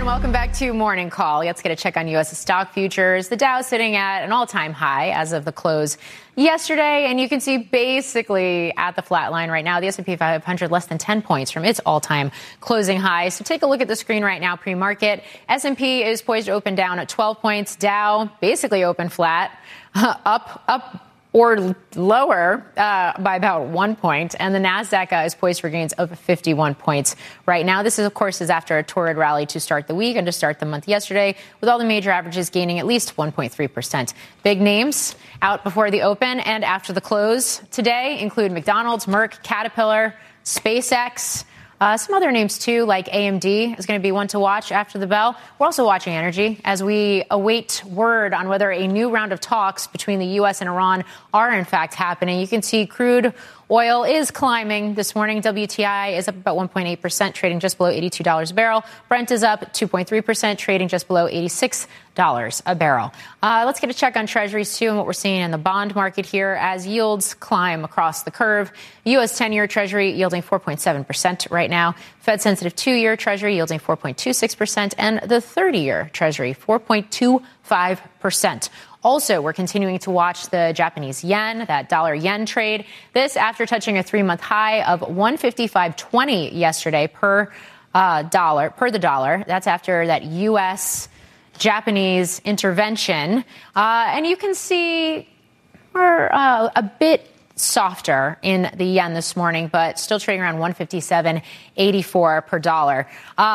And welcome back to Morning Call. Let's get a check on U.S. stock futures. The Dow sitting at an all-time high as of the close yesterday. And you can see basically at the flat line right now, the S&P 500 less than 10 points from its all-time closing high. So take a look at the screen right now, pre-market. S&P is poised to open down at 12 points. Dow basically open flat, up or lower by about 1 point. And the NASDAQ is poised for gains of 51 points right now. This is, of course, after a torrid rally to start the week and to start the month yesterday, with all the major averages gaining at least 1.3%. Big names out before the open and after the close today include McDonald's, Merck, Caterpillar, SpaceX, some other names, too, like AMD is going to be one to watch after the bell. We're also watching energy as we await word on whether a new round of talks between the U.S. and Iran are, in fact, happening. You can see crude oil is climbing this morning. WTI is up about 1.8%, trading just below $82 a barrel. Brent is up 2.3%, trading just below $86 a barrel. Let's get a check on treasuries, too, and what we're seeing in the bond market here as yields climb across the curve. U.S. 10-year treasury yielding 4.7% right now. Fed-sensitive 2-year treasury yielding 4.26%, and the 30-year treasury 4.25%. Also, we're continuing to watch the Japanese yen, that dollar-yen trade. This after touching a 3-month high of 155.20 yesterday per the dollar. That's after that U.S.-Japanese intervention. And you can see we're a bit softer in the yen this morning, but still trading around 157.84 per dollar.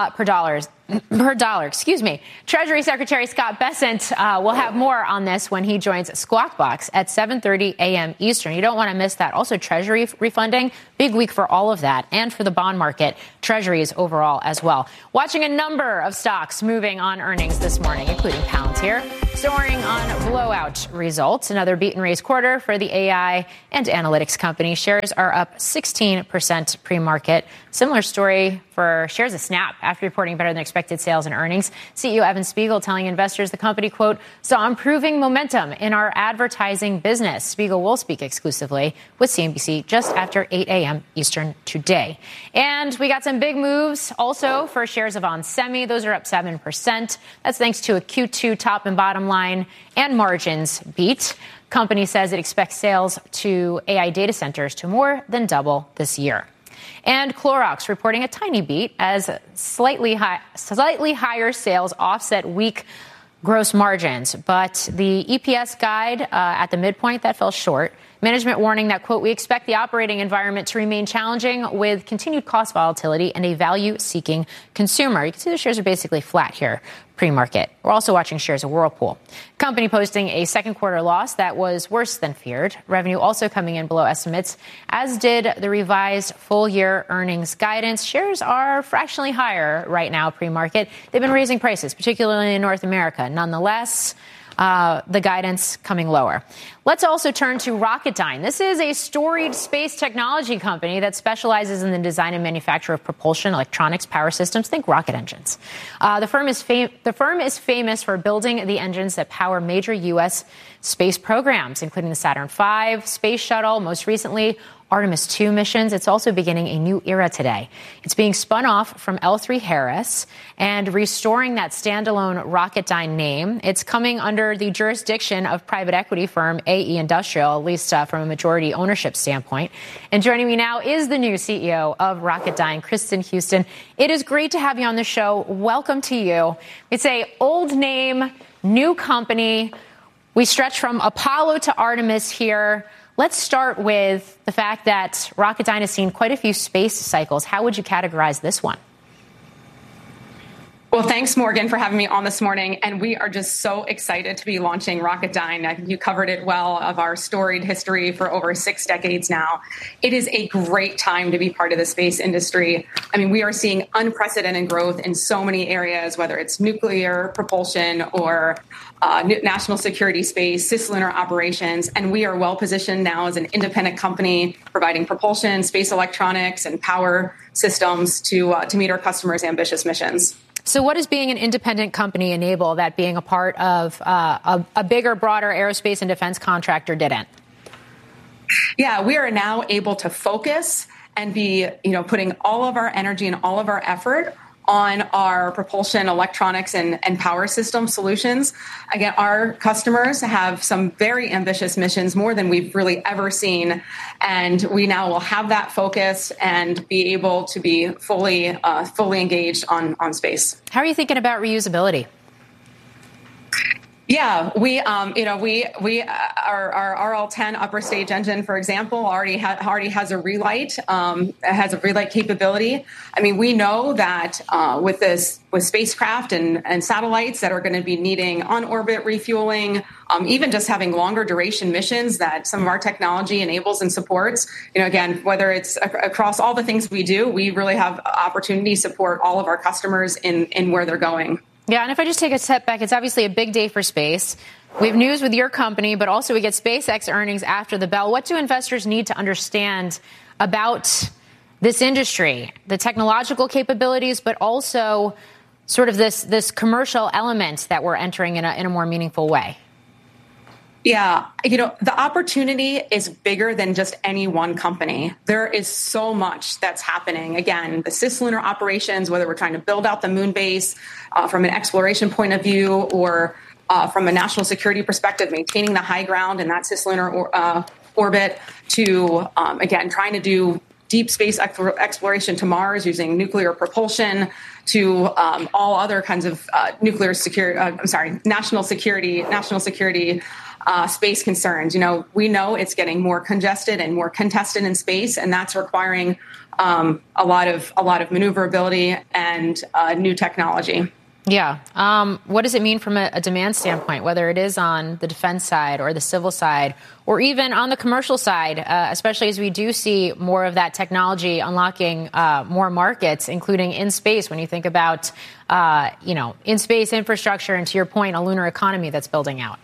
Excuse me. Treasury Secretary Scott Bessent will have more on this when he joins Squawk Box at 7:30 a.m. Eastern. You don't want to miss that. Also, Treasury refunding, big week for all of that, and for the bond market, Treasuries overall as well. Watching a number of stocks moving on earnings this morning, including Palantir, soaring on blowout results. Another beat and raise quarter for the AI and analytics company. Shares are up 16% pre-market. Similar story for shares of Snap after reporting better than expected sales and earnings. CEO Evan Spiegel telling investors the company, quote, saw improving momentum in our advertising business. Spiegel will speak exclusively with CNBC just after 8 a.m. Eastern today. And we got some big moves also for shares of onsemi. Those are up 7%. That's thanks to a Q2 top and bottom line and margins beat. Company says it expects sales to AI data centers to more than double this year. And Clorox reporting a tiny beat as slightly higher sales offset weak gross margins. But the EPS guide at the midpoint, that fell short. Management warning that, quote, we expect the operating environment to remain challenging with continued cost volatility and a value-seeking consumer. You can see the shares are basically flat here pre-market. We're also watching shares of Whirlpool. Company posting a second quarter loss that was worse than feared. Revenue also coming in below estimates, as did the revised full-year earnings guidance. Shares are fractionally higher right now pre-market. They've been raising prices, particularly in North America. Nonetheless, the guidance coming lower. Let's also turn to Rocketdyne. This is a storied space technology company that specializes in the design and manufacture of propulsion, electronics, power systems. Think rocket engines. The firm is famous for building the engines that power major U.S. space programs, including the Saturn V space shuttle, most recently Artemis II missions. It's also beginning a new era today. It's being spun off from L3 Harris and restoring that standalone Rocketdyne name. It's coming under the jurisdiction of private equity firm AE Industrial, at least from a majority ownership standpoint. And joining me now is the new CEO of Rocketdyne, Kristin Houston. It is great to have you on the show. Welcome to you. It's a old name, new company. We stretch from Apollo to Artemis here. Let's start with the fact that Rocketdyne has seen quite a few space cycles. How would you categorize this one? Well, thanks, Morgan, for having me on this morning. And we are just so excited to be launching Rocketdyne. I think you covered it well of our storied history for over 6 decades now. It is a great time to be part of the space industry. I mean, we are seeing unprecedented growth in so many areas, whether it's nuclear propulsion or national security space, cislunar operations. And we are well positioned now as an independent company providing propulsion, space electronics, and power systems to meet our customers' ambitious missions. So what does being an independent company enable that being a part of a bigger, broader aerospace and defense contractor didn't? Yeah, we are now able to focus and be, putting all of our energy and all of our effort on our propulsion, electronics, and power system solutions. Again, our customers have some very ambitious missions, more than we've really ever seen. And we now will have that focus and be able to be fully engaged on space. How are you thinking about reusability? Yeah, our RL10 upper stage engine, for example, already has a relight, capability. I mean, we know that with spacecraft and satellites that are going to be needing on orbit refueling, even just having longer duration missions that some of our technology enables and supports. Again, whether it's across all the things we do, we really have opportunity to support all of our customers in where they're going. Yeah, and if I just take a step back, it's obviously a big day for space. We have news with your company, but also we get SpaceX earnings after the bell. What do investors need to understand about this industry, the technological capabilities, but also sort of this commercial element that we're entering in a more meaningful way? Yeah, the opportunity is bigger than just any one company. There is so much that's happening. Again, the cislunar operations, whether we're trying to build out the moon base from an exploration point of view or from a national security perspective, maintaining the high ground in that cislunar orbit to, again, trying to do deep space exploration to Mars using nuclear propulsion to all other kinds of national security space concerns. We know it's getting more congested and more contested in space, and that's requiring a lot of maneuverability and new technology. Yeah. What does it mean from a demand standpoint, whether it is on the defense side or the civil side, or even on the commercial side, especially as we do see more of that technology unlocking more markets, including in space, when you think about, in space infrastructure and, to your point, a lunar economy that's building out?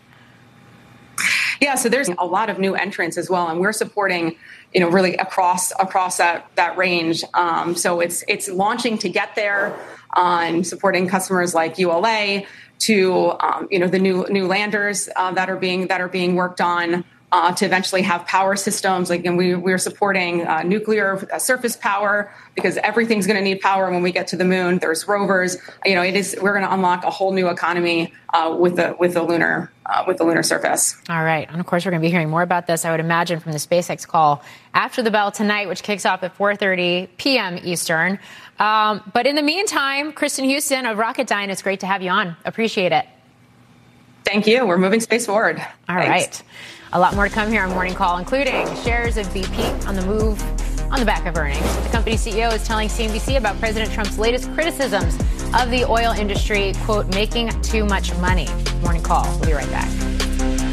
Yeah, so there's a lot of new entrants as well, and we're supporting, really across that range. So it's launching to get there on supporting customers like ULA to the new landers that are being worked on to eventually have power systems. And we're supporting nuclear surface power because everything's going to need power when we get to the moon. There's rovers. We're going to unlock a whole new economy with the lunar surface. All right, and of course we're going to be hearing more about this, I would imagine, from the SpaceX call after the bell tonight, which kicks off at 4:30 p.m. Eastern. But in the meantime, Kristen Houston of Rocketdyne, it's great to have you on. Appreciate it. Thank you. We're moving space forward. All right. A lot more to come here on Morning Call, including shares of BP on the move on the back of earnings. The company CEO is telling CNBC about President Trump's latest criticisms of the oil industry, quote, making too much money. Morning Call. We'll be right back.